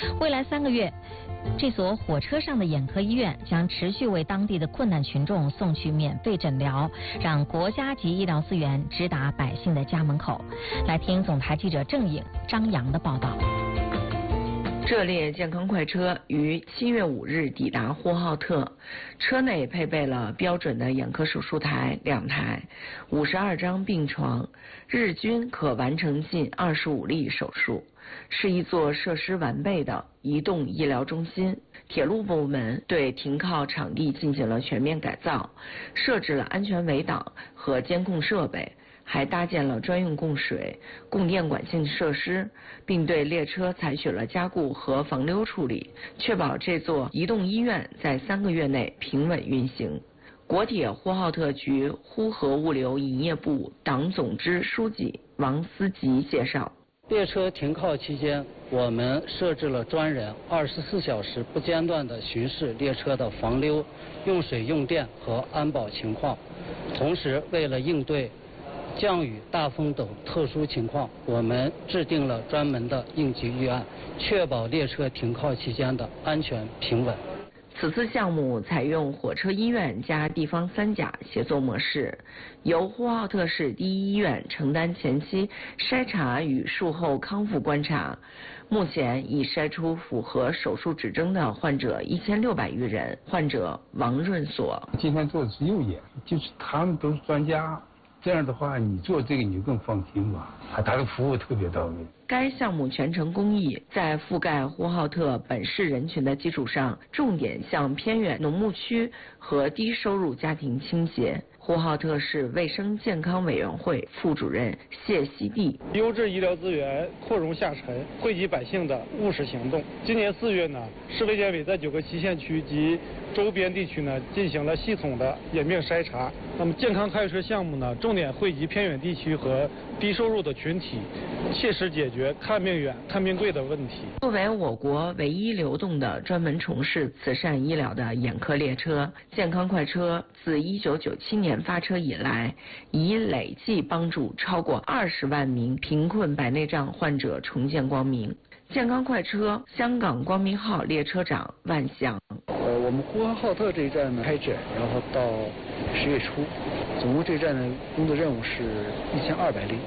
未来3个月，这所火车上的眼科医院将持续为当地的困难群众送去免费诊疗，让国家级医疗资源直达百姓的家门口。来听总台记者郑颖、张扬的报道。 这列健康快车于7月5日抵达呼和浩特，车内配备了标准的眼科手术台2台、52张病床，日均可完成近25例手术，是一座设施完备的移动医疗中心。铁路部门对停靠场地进行了全面改造，设置了安全围挡和监控设备，还搭建了专用供水、供电管线设施，并对列车采取了加固和防溜处理，确保这座移动医院在3个月内平稳运行。国铁呼和浩特局呼和物流营业部党总支书记王思吉介绍， 列车停靠期间，我们设置了专人24小时不间断地巡视列车的防溜、用水用电和安保情况。同时，为了应对降雨、大风等特殊情况，我们制定了专门的应急预案，确保列车停靠期间的安全平稳。 此次项目采用火车医院加地方3甲协作模式，由呼和浩特市第一医院承担前期筛查与术后康复观察。目前已筛出符合手术指征的患者1600余人。患者王润所： 今天做的是右眼，就是他们都是专家。这样的话，你做这个你就更放心吧。他的服务特别到位。 该项目全程公益，在覆盖呼和浩特本市人群的基础上，重点向偏远农牧区和低收入家庭倾斜。呼和浩特市卫生健康委员会副主任谢希娣： 优质医疗资源扩容下沉，惠及百姓的务实行动。今年4月呢，市卫健委在9个西县区及周边地区呢进行了系统的眼病筛查。那么健康快车项目呢，重点惠及偏远地区和低收入的群体，切实解决看病远、看病贵的问题。 作为我国唯一流动的专门从事慈善医疗的眼科列车，健康快车自1997年发车以来，已累计帮助超过20万名贫困白内障患者重见光明。健康快车香港光明号列车长万祥： 我们呼和浩特这一站呢开展，然后到10月初，总共这一站的工作任务是1200例。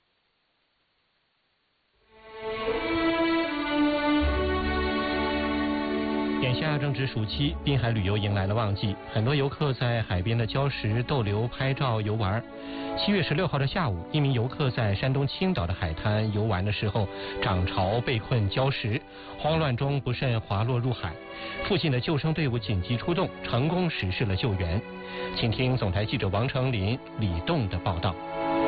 眼下正值暑期，滨海旅游迎来了旺季，很多游客在海边的礁石逗留、拍照、游玩。7月16号的下午，一名游客在山东青岛的海滩游玩的时候，涨潮被困礁石，慌乱中不慎滑落入海。附近的救生队伍紧急出动，成功实施了救援。请听总台记者王成林、李栋的报道。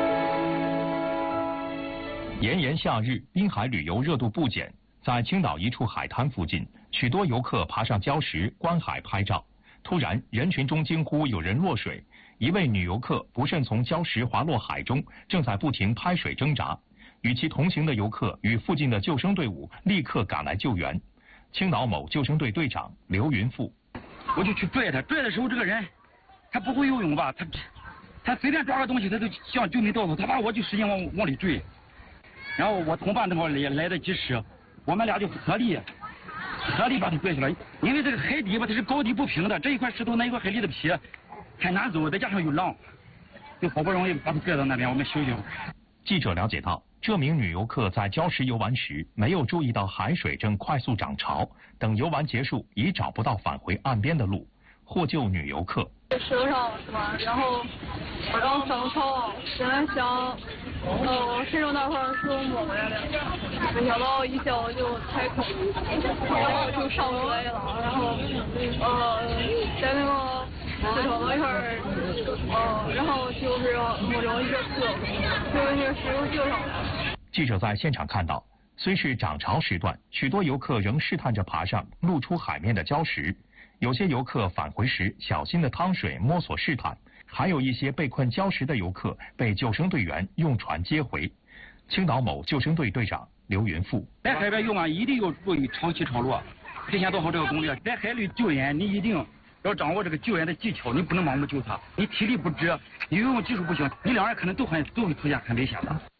炎炎夏日，滨海旅游热度不减。在青岛一处海滩附近，许多游客爬上礁石观海拍照。突然，人群中惊呼有人落水，一位女游客不慎从礁石滑落海中，正在不停拍水挣扎。与其同行的游客与附近的救生队伍立刻赶来救援。青岛某救生队队长刘云富： 我就去拽他，拽的时候这个人他不会游泳吧，他随便抓个东西他就向救命稻草，他把我就使劲往里坠。然后我同伴正好也来得及时，我们俩就合力把它拽起来。因为这个海底吧，它是高低不平的，这一块石头那一块海里的皮很难走，再加上有浪，就好不容易把它拽到那边，我们休息。 记者了解到，这名女游客在礁石游玩时没有注意到海水正快速涨潮，等游玩结束已找不到返回岸边的路。获救女游客： 石头上是吧？然后涨潮，本来想伸手那块手摸回来的，没想到一下我就踩空，然后就上不来了。然后在那个石头那块然后就是摸着一个刺，就那个石头救上来了。 记者在现场看到，虽是涨潮时段，许多游客仍试探着爬上露出海面的礁石。有些游客返回时小心的趟水摸索试探，还有一些被困礁石的游客被救生队员用船接回。青岛某救生队队长刘云富： 在海边游玩一定要注意潮起潮落，提前做好这个攻略。在海里救援，你一定要掌握这个救援的技巧，你不能盲目救他。你体力不支，你游泳技术不行，你两人可能都会出现很危险的。